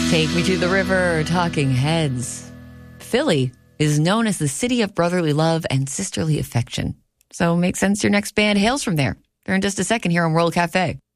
Take Me to the River, Talking Heads. Philly is known as the city of brotherly love and sisterly affection. So makes sense your next band hails from there. They're in just a second here on World Cafe.